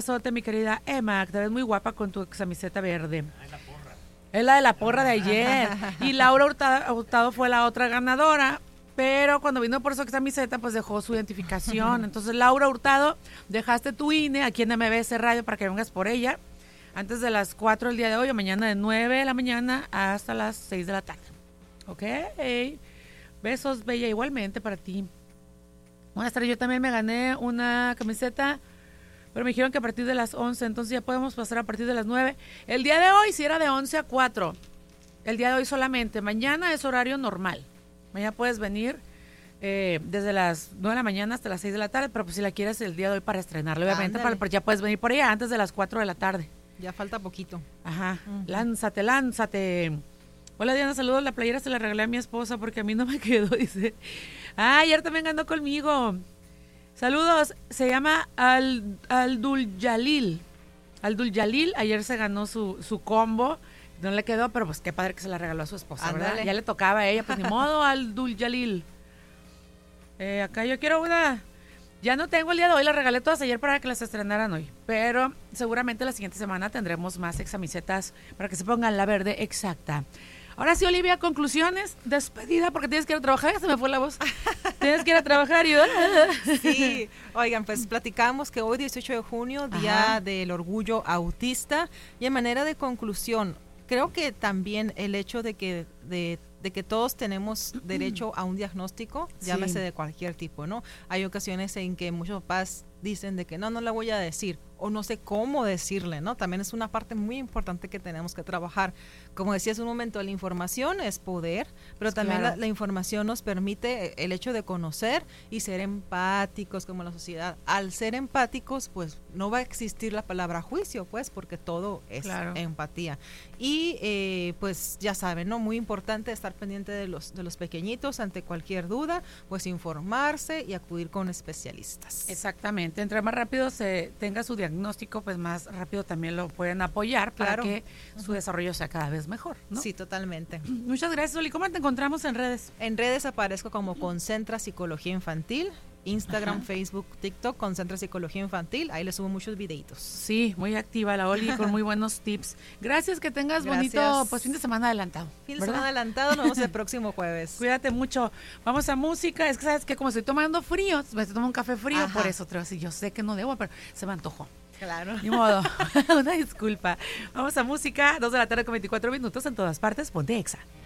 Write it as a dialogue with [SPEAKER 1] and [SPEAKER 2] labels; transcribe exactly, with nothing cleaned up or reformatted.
[SPEAKER 1] Besote, mi querida Emma, que te ves muy guapa con tu camiseta verde. Es la de la porra de ayer. Y Laura Hurtado, Hurtado fue la otra ganadora, pero cuando vino por su camiseta, pues dejó su identificación. Entonces, Laura Hurtado, dejaste tu I N E aquí en M B S Radio para que vengas por ella antes de las cuatro el día de hoy o mañana de nueve de la mañana hasta las seis de la tarde. Ok. Besos, bella, igualmente para ti. Buenas tardes, yo también me gané una camiseta, pero me dijeron que a partir de las once, entonces ya podemos pasar a partir de las nueve. El día de hoy sí era de once a cuatro. El día de hoy solamente. Mañana es horario normal. Mañana puedes venir eh, desde las nueve de la mañana hasta las seis de la tarde, pero pues si la quieres el día de hoy para estrenarla, obviamente, para, para, ya puedes venir por ella antes de las cuatro de la tarde.
[SPEAKER 2] Ya falta poquito.
[SPEAKER 1] Ajá. Uh-huh. Lánzate, lánzate. Hola Diana, saludos. La playera se la regalé a mi esposa porque a mí no me quedó, dice. Ah, ayer también ganó conmigo. Saludos. Se llama Al, Aldul Yalil. Aldul Yalil, ayer se ganó su, su combo. No le quedó, pero pues qué padre que se la regaló a su esposa, Ándale. ¿verdad? Ya le tocaba a ella, pues ni modo, Aldul Yalil. Eh, acá yo quiero una. Ya no tengo el día de hoy, las regalé todas ayer para que las estrenaran hoy, pero seguramente la siguiente semana tendremos más examisetas para que se pongan la verde exacta. Ahora sí, Olivia, conclusiones, despedida, porque tienes que ir a trabajar, se me fue la voz. Tienes que ir a trabajar y...
[SPEAKER 2] Sí, oigan, pues platicamos que hoy, dieciocho de junio, Día Ajá. del Orgullo Autista, y en manera de conclusión, creo que también el hecho de que... de de que todos tenemos derecho a un diagnóstico, sí. llámese de cualquier tipo, ¿no? Hay ocasiones en que muchos papás dicen de que no, no la voy a decir, o no sé cómo decirle, ¿no? También es una parte muy importante que tenemos que trabajar. Como decía hace un momento, la información es poder, pero también claro. la, la información nos permite el hecho de conocer y ser empáticos como la sociedad. Al ser empáticos, pues no va a existir la palabra juicio, pues, porque todo es claro. empatía. Y eh, pues ya saben, ¿no? Muy importante estar pendiente de los, de los pequeñitos ante cualquier duda, pues informarse y acudir con especialistas.
[SPEAKER 1] Exactamente. Entre más rápido se tenga su diagnóstico, pues más rápido también lo pueden apoyar para claro. que uh-huh. su desarrollo sea cada vez mejor, ¿no?
[SPEAKER 2] Sí, totalmente.
[SPEAKER 1] Muchas gracias, Oli. ¿Cómo te encontramos en redes?
[SPEAKER 2] En redes aparezco como Concentra Psicología Infantil, Instagram, Ajá. Facebook, TikTok, Concentra Psicología Infantil, ahí le subo muchos videitos.
[SPEAKER 1] Sí, muy activa la Oli con muy buenos tips. Gracias, que tengas Gracias. bonito pues fin de semana adelantado.
[SPEAKER 2] Fin de ¿verdad? semana adelantado, nos vemos el próximo jueves.
[SPEAKER 1] Cuídate mucho. Vamos a música, es que sabes que como estoy tomando frío, me estoy tomando un café frío, Ajá. por eso te voy a decir, yo sé que no debo, pero se me antojó.
[SPEAKER 2] Claro.
[SPEAKER 1] Ni modo, una disculpa. Vamos a música, dos de la tarde con veinticuatro minutos en todas partes, ponte Exa.